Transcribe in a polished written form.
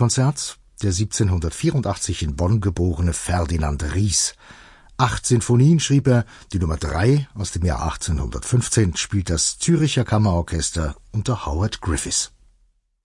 Klavierkonzert der 1784 in Bonn geborene Ferdinand Ries. 8 Sinfonien schrieb er, die Nummer 3 aus dem Jahr 1815 spielt das Zürcher Kammerorchester unter Howard Griffiths.